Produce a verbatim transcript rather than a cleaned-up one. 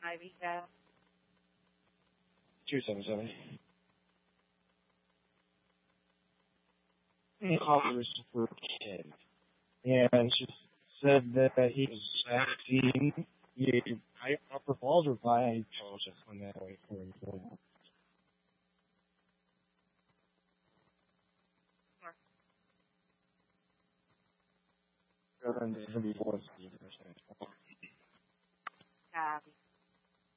Ivy Cat. two seven seven. It was for a kid. And she said that he was acting high upper balls or by Joseph on that way for him. Copy.